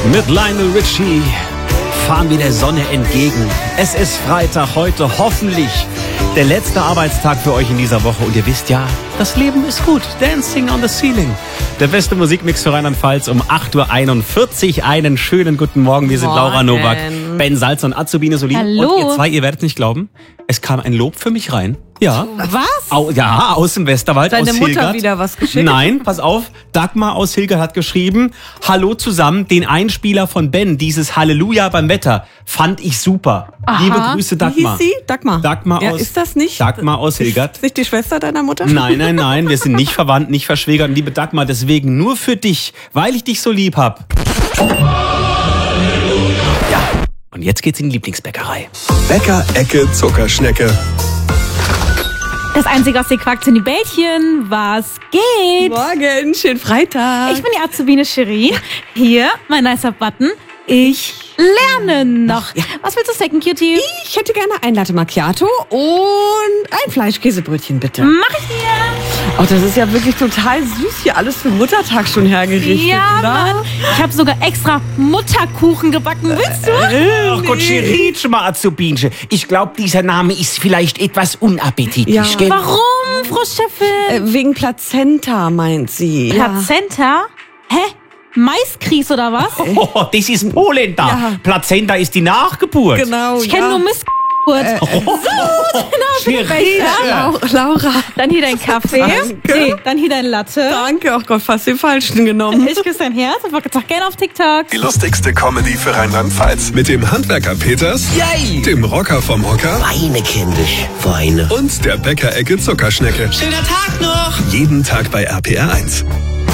Mit Lionel Richie fahren wir der Sonne entgegen. Es ist Freitag, heute hoffentlich der letzte Arbeitstag für euch in dieser Woche. Und ihr wisst ja, das Leben ist gut. Dancing on the Ceiling. Der beste Musikmix für Rheinland-Pfalz um 8.41 Uhr. Einen schönen guten Morgen. Wir sind Laura Nowak, Ben Salz und Azubine Solin. Hallo. Und ihr zwei, ihr werdet nicht glauben, es kam ein Lob für mich rein. Ja. Was? Ja, aus dem Westerwald, Deine aus Mutter Hilgert. wieder was geschickt? Nein, pass auf. Dagmar aus Hilgert hat geschrieben: Hallo zusammen, den Einspieler von Ben, dieses Halleluja beim Wetter, fand ich super. Aha. Liebe Grüße, Dagmar. Wie hieß sie? Dagmar. Dagmar Ja, aus, ist das nicht? Dagmar aus Hilgert. Ist nicht die Schwester deiner Mutter? Nein, wir sind nicht verwandt, nicht verschwägert. Und liebe Dagmar, deswegen nur für dich, weil ich dich so lieb hab. Ja, und jetzt geht's in die Lieblingsbäckerei. Bäcker-Ecke Zuckerschnecke. Das Einzige aus den Quark sind die Bällchen. Was geht? Morgen, schönen Freitag. Ich bin die Azubine Cherie. Hier, mein nicer Button. Ich lerne noch. Ja. Was willst du snacken, Cutie? Ich hätte gerne ein Latte Macchiato und ein Fleischkäsebrötchen, bitte. Mach ich dir. Oh, das ist ja wirklich total süß hier alles für Muttertag schon hergerichtet. Ja, oder? Mann. Ich habe sogar extra Mutterkuchen gebacken. Willst du? Ach Gott, Cherie, mal Azubinche. Ich glaube, dieser Name ist vielleicht etwas unappetitlich, Ja. gell? Warum, Frau Chefin? Wegen Plazenta, meint sie. Plazenta? Hä? Maiskries oder was? Oh, das ist Polenta. Ja. Plazenta ist die Nachgeburt. Genau, Ich kenne nur Missgeburt. Cherie. Laura. Dann hier dein Kaffee. Danke. Nee, dann hier dein Latte. Danke, oh Gott, fast den falschen genommen. Ich küsse dein Herz und sag gerne auf TikTok. Die lustigste Comedy für Rheinland-Pfalz. Mit dem Handwerker Peters, Yay! dem Rocker vom Hocker Weine kindisch, Weine. und der Bäcker-Ecke Zuckerschnecke. Schöner Tag noch! Jeden Tag bei RPR 1.